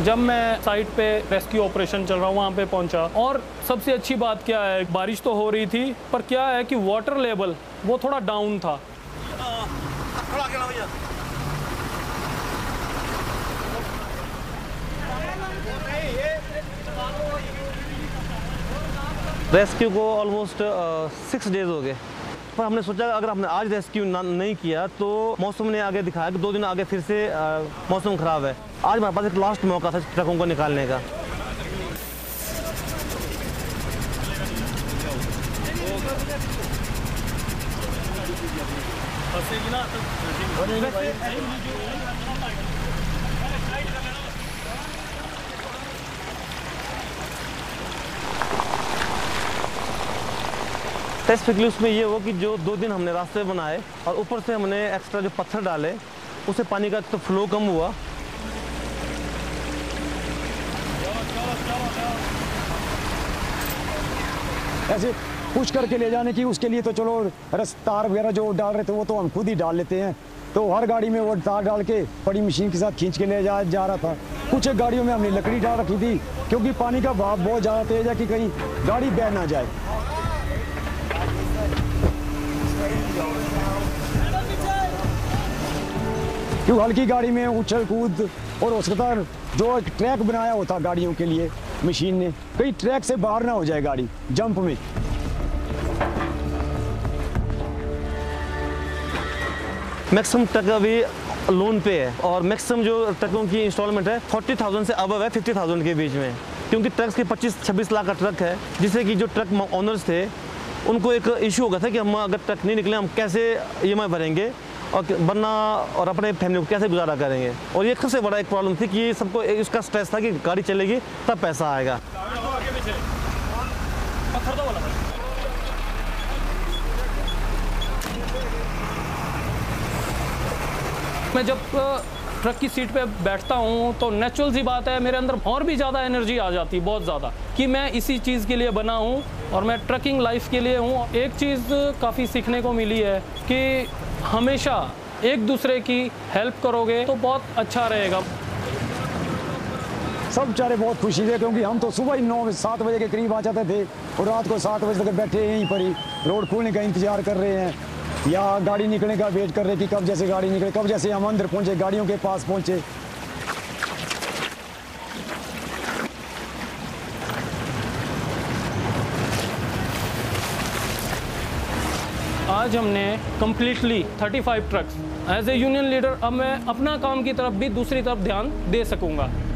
जब मैं साइट पे रेस्क्यू ऑपरेशन चल रहा हूँ वहाँ पे पहुँचा, और सबसे अच्छी बात क्या है, बारिश तो हो रही थी पर क्या है कि वाटर लेवल वो थोड़ा डाउन था। रेस्क्यू को ऑलमोस्ट 6 डेज हो गए, पर हमने सोचा अगर हमने आज रेस्क्यू नहीं किया तो मौसम ने आगे दिखाया कि 2 दिन आगे फिर से मौसम ख़राब है। आज हमारे पास एक लास्ट मौका था ट्रकों को निकालने का। स्पेसिफिकली उसमें ये हुआ कि जो 2 दिन हमने रास्ते बनाए और ऊपर से हमने एक्स्ट्रा जो पत्थर डाले, उससे पानी का तो फ्लो कम हुआ। ऐसे पुश करके ले जाने की, उसके लिए तो चलो तार वगैरह जो डाल रहे थे वो तो हम खुद ही डाल लेते हैं, तो हर गाड़ी में वो तार डाल के बड़ी मशीन के साथ खींच के ले जा रहा था। कुछ एक गाड़ियों में हमने लकड़ी डाल रखी थी क्योंकि पानी का बहाव बहुत ज़्यादा तेज है कि कहीं गाड़ी बह ना जाए। क्यों हल्की गाड़ी में उछल कूद और हो सकता है जो एक ट्रैक बनाया होता गाड़ियों के लिए मशीन ने, कहीं ट्रैक से बाहर ना हो जाए गाड़ी जंप में। मैक्सिमम ट्रक अभी लोन पे है और मैक्सिमम जो ट्रकों की इंस्टॉलमेंट है 40,000 से अबव है, 50,000 के बीच में, क्योंकि ट्रक्स के 25-26 लाख का ट्रक है, जिससे कि जो ट्रक ओनर्स थे उनको एक इशू हो गया था कि हम अगर ट्रक नहीं निकले हम कैसे EMI भरेंगे और बनना और अपने फैमिली को कैसे गुजारा करेंगे। और ये सबसे बड़ा एक प्रॉब्लम थी कि सबको इसका स्ट्रेस था कि गाड़ी चलेगी तब पैसा आएगा। मैं जब ट्रक की सीट पे बैठता हूँ तो नेचुरल सी बात है मेरे अंदर और भी ज़्यादा एनर्जी आ जाती है, बहुत ज़्यादा, कि मैं इसी चीज़ के लिए बना हूँ और मैं ट्रकिंग लाइफ के लिए हूँ। एक चीज़ काफ़ी सीखने को मिली है कि हमेशा एक दूसरे की हेल्प करोगे तो बहुत अच्छा रहेगा। सब बेचारे बहुत खुशी थे क्योंकि हम तो सुबह ही 9-7 बजे के करीब आ जाते थे और रात को 7 बजे तक बैठे यहीं पर ही रोड खुलने का इंतजार कर रहे हैं या गाड़ी निकलने का वेट कर रहे कि कब जैसे गाड़ी निकले, कब जैसे हम अंदर पहुंचे, गाड़ियों के पास पहुंचे। आज हमने completely 35 trucks as A union leader, अब मैं अपना काम की तरफ भी दूसरी तरफ ध्यान दे सकूंगा।